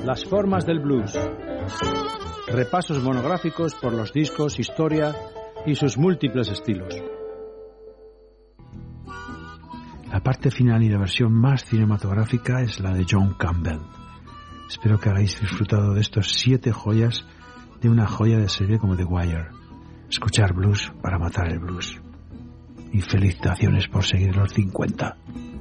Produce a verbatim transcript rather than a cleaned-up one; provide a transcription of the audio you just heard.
Las formas del blues. Repasos monográficos por los discos, historia y sus múltiples estilos. La parte final y la versión más cinematográfica es la de John Campbell. Espero que hayáis disfrutado de estos siete joyas de una joya de serie como The Wire. Escuchar blues para matar el blues. Y felicitaciones por seguir los cincuenta.